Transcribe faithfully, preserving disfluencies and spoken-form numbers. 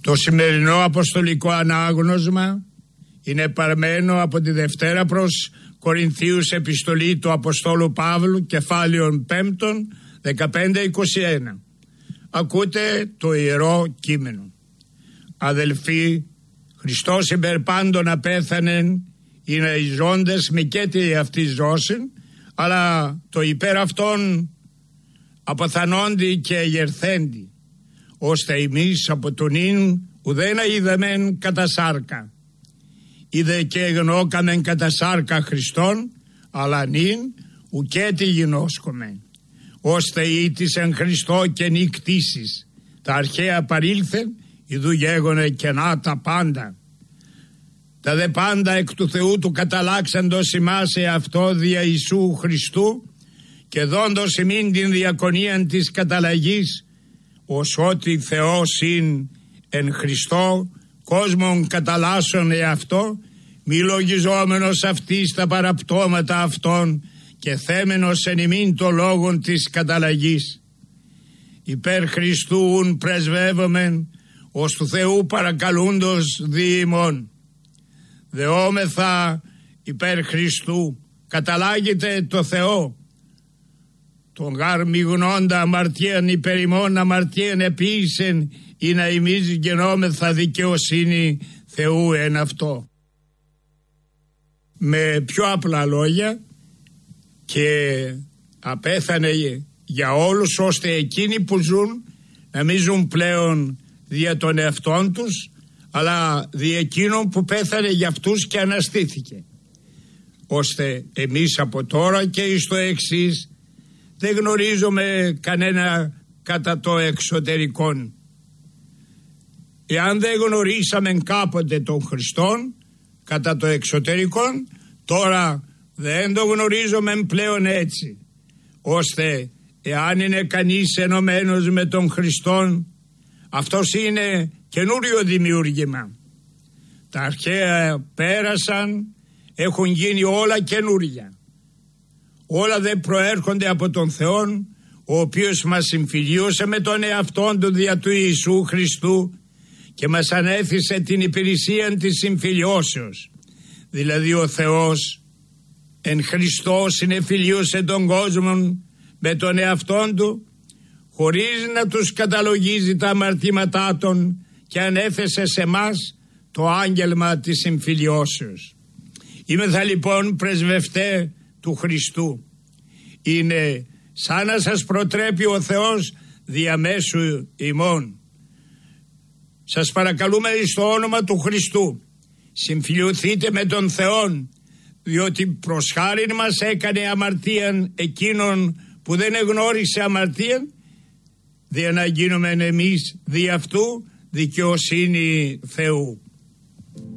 Το σημερινό αποστολικό ανάγνωσμα είναι παρμένο από τη Δευτέρα προς Κορινθίους επιστολή του Αποστόλου Παύλου, κεφάλαιον πέμπτον, δεκαπέντε είκοσι ένα. Ακούτε το ιερό κείμενο. Αδελφοί, Χριστός υπέρ πάντων απέθανεν, είναι οι ζώντες με κέτη αυτή ζώσιν, αλλά το υπέρ αυτών αποθανόντι και εγερθέντι, ώστε εμείς από τον ίν ουδένα είδαμεν κατά σάρκα. Είδε και γνώκαμεν κατά σάρκα Χριστόν, αλλά νυν ουκέτι γινώσκομεν, ώστε ήτης εν Χριστώ και νη κτήσεις. Τα αρχαία παρήλθεν, ιδού γέγονε κενά τα πάντα. Τα δε πάντα εκ του Θεού του καταλάξαντος ημάς εαυτό δια Ιησού Χριστού και δόντος ημίν την διακονίαν της καταλλαγής, ως ότι Θεός ειν εν Χριστώ κόσμον καταλάσσον εαυτό, μη λογιζόμενος αυτής τα παραπτώματα αυτών και θέμενος εν ημίν το λόγον της καταλλαγής. Υπέρ Χριστού ουν πρεσβεύομεν, ως του Θεού παρακαλούντος δι' ημών. Δεόμεθα υπέρ Χριστού, καταλάγεται το Θεό. Τον γάρ μη γνώντα αμαρτίαν υπέρ ημών αμαρτίαν επίησεν, ή να εμείς γεννόμεθα δικαιοσύνη Θεού εν αυτό. Με πιο απλά λόγια, και απέθανε για όλους, ώστε εκείνοι που ζουν να μην ζουν πλέον δια των εαυτών τους, αλλά δια εκείνων που πέθανε για αυτούς και αναστήθηκε, ώστε εμείς από τώρα και εις το εξής δεν γνωρίζουμε κανένα κατά το εξωτερικόν. Εάν δεν γνωρίσαμε κάποτε τον Χριστόν κατά το εξωτερικόν, τώρα δεν το γνωρίζουμε πλέον έτσι, ώστε εάν είναι κανείς ενωμένος με τον Χριστόν, αυτός είναι καινούριο δημιούργημα. Τα αρχαία πέρασαν, έχουν γίνει όλα καινούρια. Όλα δεν προέρχονται από τον Θεό, ο οποίος μας συμφιλίωσε με τον εαυτόν του δια του Ιησού Χριστού και μας ανέθισε την υπηρεσία της συμφιλιώσεως. Δηλαδή ο Θεός εν Χριστώ συνεφιλίωσε τον κόσμο με τον εαυτόν του, χωρίς να τους καταλογίζει τα αμαρτήματά των, και ανέθεσε σε μας το άγγελμα της συμφιλιώσεως. Είμεθα λοιπόν πρεσβευτέ του Χριστού. Είναι σαν να σας προτρέπει ο Θεός διαμέσου ημών. Σας παρακαλούμε εις το όνομα του Χριστού, συμφιλιωθείτε με τον Θεόν, διότι προς χάριν μας έκανε αμαρτίαν εκείνον που δεν εγνώρισε αμαρτίαν, δια να γίνουμε εμείς δι' αυτού δικαιοσύνη Θεού.